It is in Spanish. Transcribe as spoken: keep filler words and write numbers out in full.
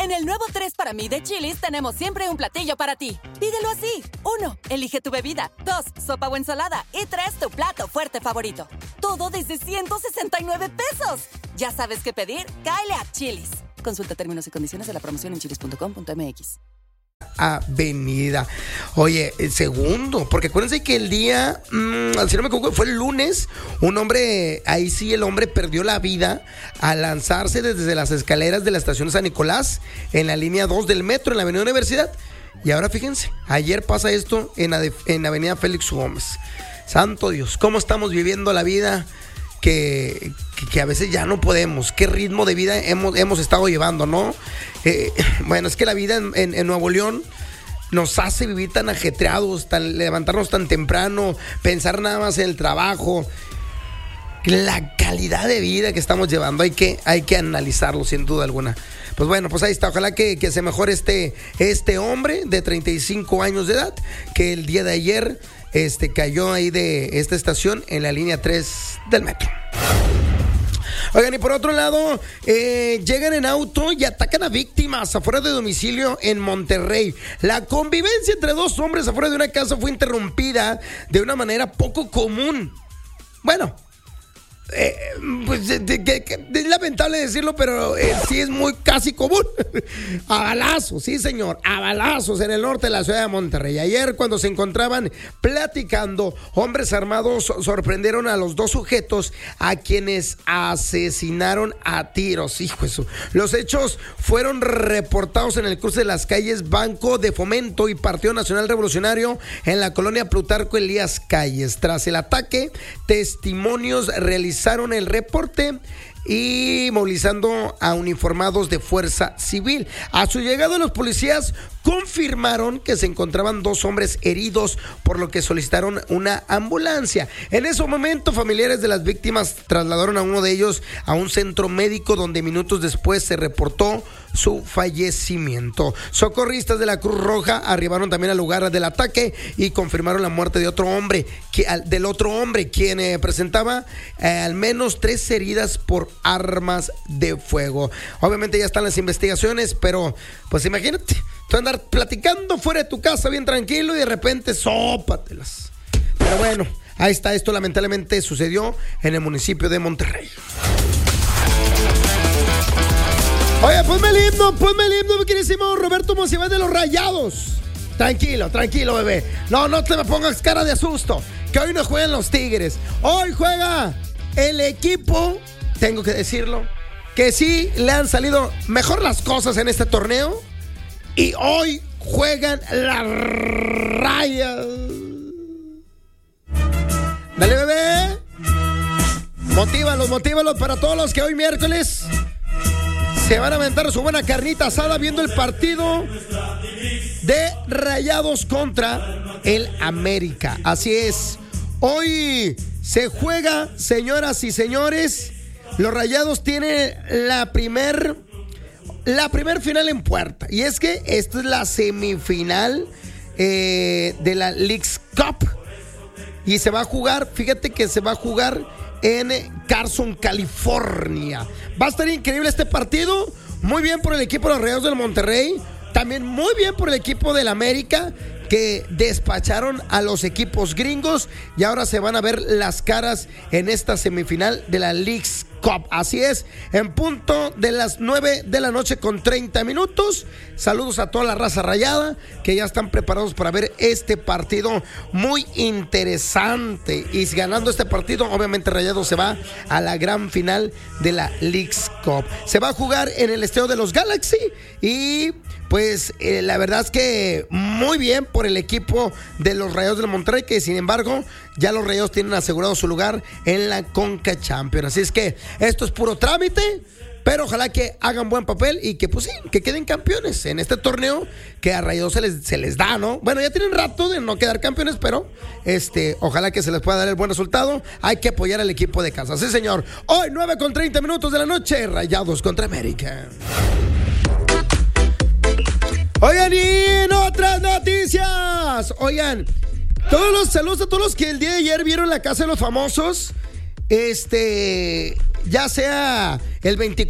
En el nuevo tres para mí de Chili's tenemos siempre un platillo para ti. Pídelo así. Uno, elige tu bebida. Dos, sopa o ensalada. Y tres, tu plato fuerte favorito. Todo desde ciento sesenta y nueve pesos. ¿Ya sabes qué pedir? Cáele a Chili's. Consulta términos y condiciones de la promoción en chilis punto com punto m x. Avenida. Oye, el segundo, porque acuérdense que el día, mmm, si no me equivoco, fue el lunes, un hombre, ahí sí el hombre perdió la vida al lanzarse desde las escaleras de la estación de San Nicolás en la línea dos del metro en la avenida Universidad. Y ahora fíjense, ayer pasa esto en, Ade- en avenida Félix Gómez. Santo Dios, ¿cómo estamos viviendo la vida? Que, que, que a veces ya no podemos. ¿Qué ritmo de vida hemos, hemos estado llevando, no? Eh, bueno, es que la vida en, en, en Nuevo León nos hace vivir tan ajetreados, tan, levantarnos tan temprano, pensar nada más en el trabajo. La calidad de vida que estamos llevando hay que, hay que analizarlo sin duda alguna. Pues bueno, pues ahí está. Ojalá que, que se mejore este, este hombre de treinta y cinco años de edad, que el día de ayer este, cayó ahí de esta estación en la línea tres del metro. Oigan, y por otro lado, eh, llegan en auto y atacan a víctimas afuera de domicilio en Monterrey. La convivencia entre dos hombres afuera de una casa fue interrumpida de una manera poco común. Bueno, Eh, pues de, de, de, es lamentable decirlo, pero eh, sí es muy casi común. A balazos, sí señor, a balazos en el norte de la ciudad de Monterrey. Ayer, cuando se encontraban platicando, hombres armados sorprendieron a los dos sujetos a quienes asesinaron a tiros. Hijo de su. Los hechos fueron reportados en el cruce de las calles Banco de Fomento y Partido Nacional Revolucionario en la colonia Plutarco Elías Calles. Tras el ataque, testimonios realizaron el reporte y movilizando a uniformados de fuerza civil. A su llegada, los policías confirmaron que se encontraban dos hombres heridos, por lo que solicitaron una ambulancia. En ese momento, familiares de las víctimas trasladaron a uno de ellos a un centro médico, donde minutos después se reportó su fallecimiento. Socorristas de la Cruz Roja arribaron también al lugar del ataque y confirmaron la muerte de otro hombre, que, del otro hombre, quien eh, presentaba eh, al menos tres heridas por armas de fuego. Obviamente ya están las investigaciones, pero pues imagínate, tú andar platicando fuera de tu casa bien tranquilo y de repente sópatelas. Pero bueno, ahí está. Esto lamentablemente sucedió en el municipio de Monterrey. Oye, ponme el himno, ponme el himno, mi queridísimo Roberto Monsiváis de los Rayados. Tranquilo, tranquilo, bebé. No, no te me pongas cara de asusto, que hoy no juegan los Tigres. Hoy juega el equipo, tengo que decirlo, que sí le han salido mejor las cosas en este torneo. Y hoy juegan las Rayas. Dale, bebé. Motívalos, motívalos para todos los que hoy miércoles se van a aventar su buena carnita asada viendo el partido de Rayados contra el América. Así es. Hoy se juega, señoras y señores. Los Rayados tienen la primer... La primer final en puerta. Y es que esta es la semifinal eh, de la Leagues Cup. Y se va a jugar, fíjate que se va a jugar en Carson, California. Va a estar increíble este partido. Muy bien por el equipo de los Rayados del Monterrey. También muy bien por el equipo del América, que despacharon a los equipos gringos. Y ahora se van a ver las caras en esta semifinal de la Leagues Cup. Así es, en punto de las nueve de la noche con treinta minutos. Saludos a toda la raza rayada, que ya están preparados para ver este partido muy interesante. Y ganando este partido, obviamente Rayado se va a la gran final de la Leagues Cup. Se va a jugar en el estadio de los Galaxy. Y pues eh, la verdad es que muy bien por el equipo de los Rayados del Monterrey, que sin embargo ya los Rayados tienen asegurado su lugar en la Conca Champions. Así es que esto es puro trámite, pero ojalá que hagan buen papel y que pues sí, que queden campeones en este torneo que a Rayados se les, se les da, ¿no? Bueno, ya tienen rato de no quedar campeones, pero este, ojalá que se les pueda dar el buen resultado. Hay que apoyar al equipo de casa. Sí, señor. Hoy nueve con treinta minutos de la noche, Rayados contra América. Oigan, y en otras noticias, oigan, todos los saludos a todos los que el día de ayer vieron La Casa de los Famosos, este, ya sea el veinticuatro